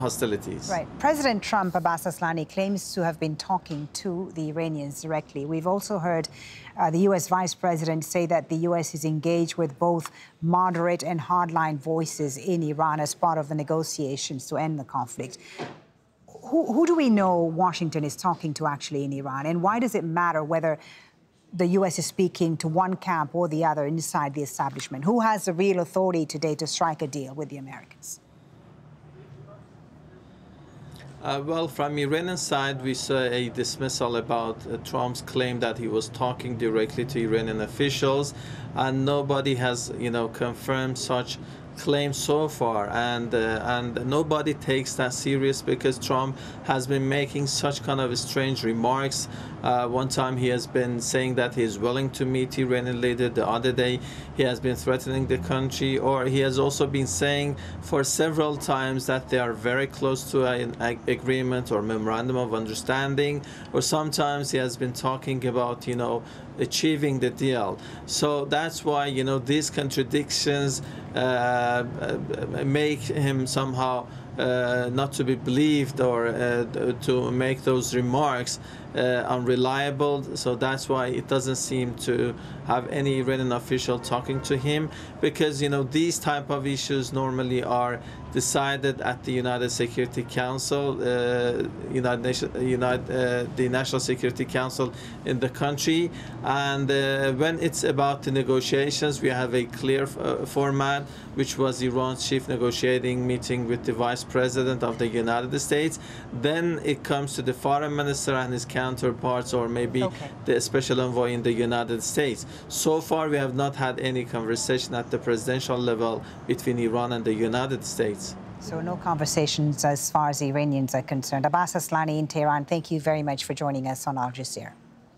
hostilities. Right. President Trump, Abbas Aslani, claims to have been talking to the Iranians directly. We've also heard the U.S. Vice President say that the U.S. is engaged with both moderate and hardline voices in Iran as part of the negotiations to end the conflict. Who do we know Washington is talking to actually in Iran? And why does it matter whether the U.S. is speaking to one camp or the other inside the establishment? Who has the real authority today to strike a deal with the Americans? Well, from Iranian side, we saw a dismissal about Trump's claim that he was talking directly to Iranian officials, and nobody has, confirmed such claims so far, and nobody takes that serious because Trump has been making such kind of strange remarks. One time he has been saying that he is willing to meet Iranian leader. The other day he has been threatening the country, or he has also been saying for several times that they are very close to an agreement or memorandum of understanding, or sometimes he has been talking about achieving the deal. So that's why these contradictions make him somehow not to be believed, or to make those remarks unreliable. So that's why it doesn't seem to have any Iranian official talking to him, because these type of issues normally are decided at the United Security Council, the National Security Council in the country, and when it's about the negotiations, we have a clear format, which was Iran's chief negotiating meeting with the Vice President of the United States. Then it comes to the foreign minister and his counterparts, or maybe the special envoy in the United States. So far, we have not had any conversation at the presidential level between Iran and the United States. So no conversations as far as the Iranians are concerned. Abbas Aslani in Tehran, thank you very much for joining us on Al Jazeera.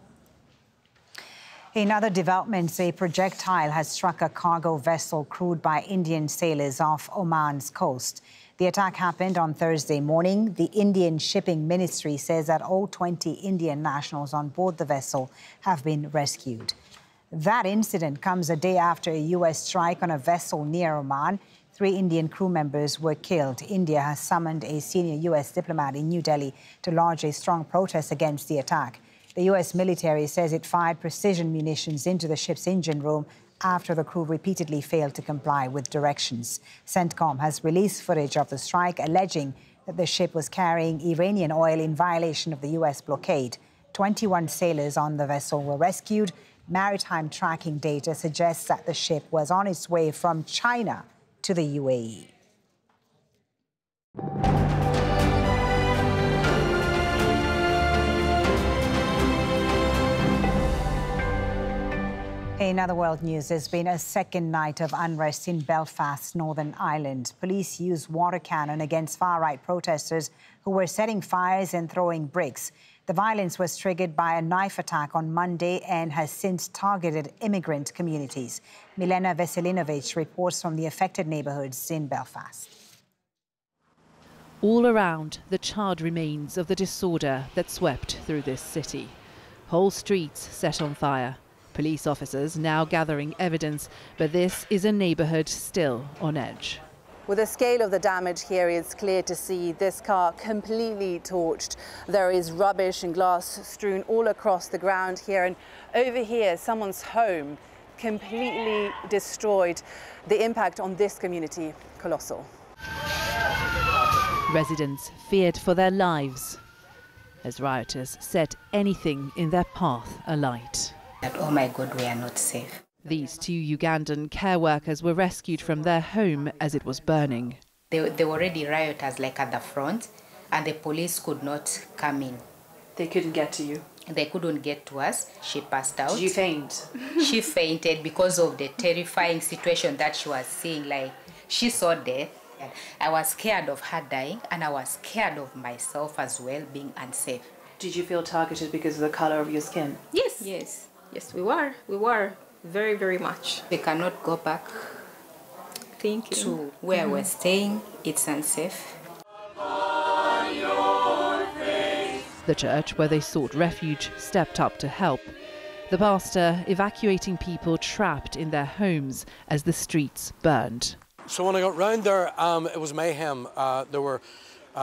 In other developments, a projectile has struck a cargo vessel crewed by Indian sailors off Oman's coast. The attack happened on Thursday morning. The Indian Shipping Ministry says that all 20 Indian nationals on board the vessel have been rescued. That incident comes a day after a U.S. strike on a vessel near Oman. 3 Indian crew members were killed. India has summoned a senior U.S. diplomat in New Delhi to lodge a strong protest against the attack. The U.S. military says it fired precision munitions into the ship's engine room after the crew repeatedly failed to comply with directions. CENTCOM has released footage of the strike, alleging that the ship was carrying Iranian oil in violation of the U.S. blockade. 21 sailors on the vessel were rescued. Maritime tracking data suggests that the ship was on its way from China to the UAE. In other world news, there's been a second night of unrest in Belfast, Northern Ireland. Police used water cannon against far-right protesters who were setting fires and throwing bricks. The violence was triggered by a knife attack on Monday and has since targeted immigrant communities. Milena Veselinovic reports from the affected neighbourhoods in Belfast. All around, the charred remains of the disorder that swept through this city. Whole streets set on fire. Police officers now gathering evidence, but this is a neighbourhood still on edge. With the scale of the damage here, it's clear to see this car completely torched. There is rubbish and glass strewn all across the ground here, and over here, someone's home completely destroyed. The impact on this community, colossal. Residents feared for their lives as rioters set anything in their path alight. Oh my God, we are not safe. These 2 Ugandan care workers were rescued from their home as it was burning. There were already rioters at the front, and the police could not come in. They couldn't get to you? They couldn't get to us. She passed out. Did you faint? She fainted because of the terrifying situation that she was seeing. She saw death. I was scared of her dying, and I was scared of myself as well, being unsafe. Did you feel targeted because of the color of your skin? Yes. Yes, we were. We were very, very much. We cannot go back to where we're staying. It's unsafe. The church where they sought refuge stepped up to help. The pastor evacuating people trapped in their homes as the streets burned. So when I got round there, it was mayhem. There were